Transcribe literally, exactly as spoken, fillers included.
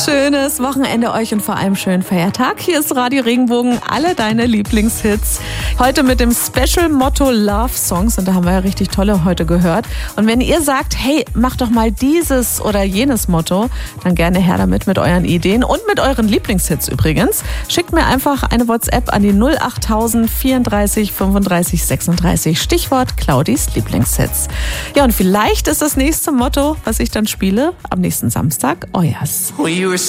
Schönes Wochenende euch und vor allem schönen Feiertag. Hier ist Radio Regenbogen, alle deine Lieblingshits. Heute mit dem Special-Motto Love Songs und da haben wir ja richtig tolle heute gehört. Und wenn ihr sagt, hey, macht doch mal dieses oder jenes Motto, dann gerne her damit mit euren Ideen und mit euren Lieblingshits übrigens. Schickt mir einfach eine WhatsApp an die null achttausend vierunddreißig fünfunddreißig sechsunddreißig. Stichwort Claudis Lieblingshits. Ja, und vielleicht ist das nächste Motto, was ich dann spiele, am nächsten Samstag, euers.